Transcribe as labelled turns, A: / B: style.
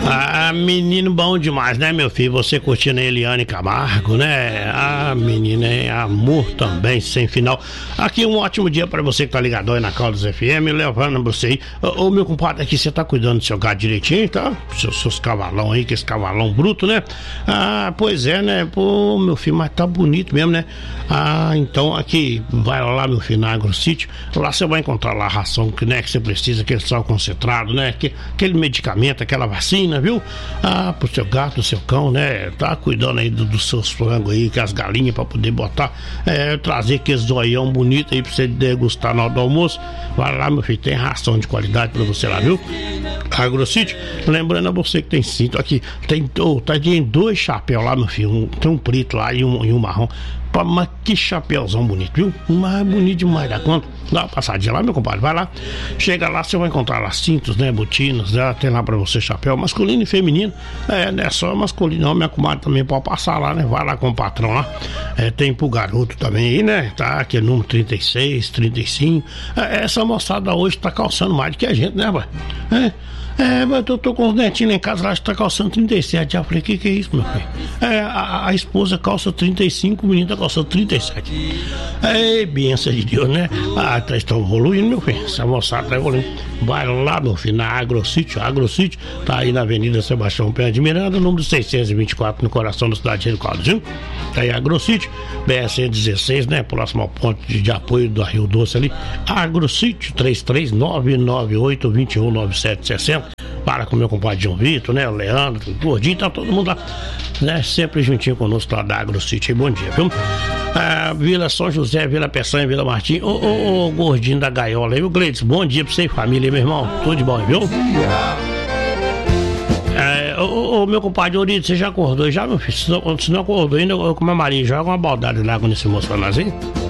A: Ah, menino bom demais, né, meu filho? Você curtindo a Eliane Camargo, né? Ah, menina, é amor também, sem final. Aqui um ótimo dia pra você que tá ligado aí na Caldas FM, levando você aí. Ô, meu compadre, aqui você tá cuidando do seu gado direitinho, tá? Seus cavalão aí, que esse cavalão bruto, né? Ah, pois é, né? Pô, meu filho, mas tá bonito mesmo, né? Ah, então aqui, vai lá, meu filho, na AgroCity. Lá você vai encontrar lá a ração que, né, que você precisa, aquele sal concentrado, né? Aquele medicamento, aquela vacina, viu? Ah, pro seu gato, do seu cão, né? Tá cuidando aí dos seus frangos aí, que as galinhas pra poder botar, trazer aqueles zoião bonito aí pra você degustar na hora do almoço. Vai lá, meu filho, tem ração de qualidade pra você lá, viu? AgroCity, lembrando a você que tem cinto aqui, tem 2 chapéus lá, meu filho, tem um preto lá e um marrom. Mas que chapéuzão bonito, viu? Mas bonito demais da conta. Dá uma passadinha lá, meu compadre, vai lá. Chega lá, você vai encontrar lá cintos, né, botinas, né? Tem lá pra você chapéu masculino e feminino. Não é só masculino não, minha comadre também pode passar lá, né? Vai lá com o patrão lá. Tem pro garoto também aí, né? Tá, aqui é número 36, 35. Essa moçada hoje tá calçando mais do que a gente, né, pai? Mas eu tô com os netinhos lá em casa, lá tá calçando 37. Já falei, que é isso, meu filho? A esposa calça 35, o menino tá calçando 37. Benção de Deus, né? Estão evoluindo, meu filho. Essa moçada tá evoluindo. Vai lá, meu filho, na AgroCity. A AgroCity tá aí na Avenida Sebastião Pé de Miranda, número 624, no coração da cidade de Rio Caldas, viu? Tá aí a AgroCity, BR-116, né? Próximo ao ponto de apoio do Rio Doce ali. AgroCity, 33998219760. Para com o meu compadre João Vitor, né? O Leandro, o Gordinho, tá todo mundo lá, né? Sempre juntinho conosco lá da AgroCity. Bom dia, viu? Vila São José, Vila Peçanha, Vila Martim. Ô, Gordinho da Gaiola aí, o Gleides, bom dia pra você e família, meu irmão. Tudo de bom, viu? Meu compadre Orido, você já acordou já, meu filho? Se não acordou ainda, eu com a Maria joga uma baldade lá com esse moço pra nós, hein?